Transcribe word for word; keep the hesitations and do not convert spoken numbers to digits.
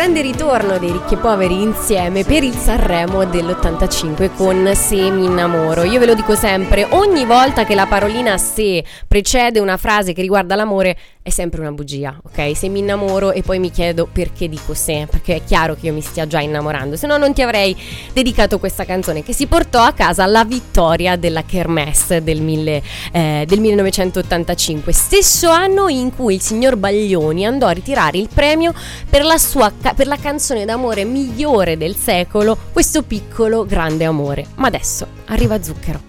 grande ritorno dei Ricchi e Poveri insieme per il Sanremo dell'ottantacinque con Se mi innamoro. Io ve lo dico sempre, ogni volta che la parolina se precede una frase che riguarda l'amore è sempre una bugia, ok? Se mi innamoro e poi mi chiedo perché dico se, perché è chiaro che io mi stia già innamorando, se no non ti avrei dedicato questa canzone che si portò a casa la vittoria della Kermesse del, mille, eh, del millenovecentottantacinque, stesso anno in cui il signor Baglioni andò a ritirare il premio per la sua per la canzone d'amore migliore del secolo, Questo piccolo grande amore. Ma adesso arriva Zucchero.